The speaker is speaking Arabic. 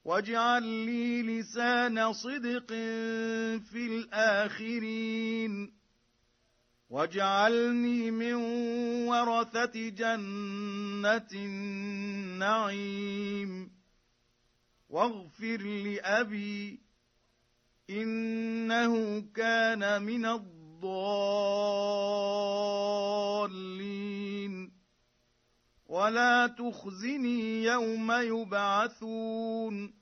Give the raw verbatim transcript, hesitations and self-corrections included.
واجعل لي لسان صدق في الآخرين واجعلني من ورثة جنة النعيم واغفر لأبي إنه كان من الضالين ولا تخزني يوم يبعثون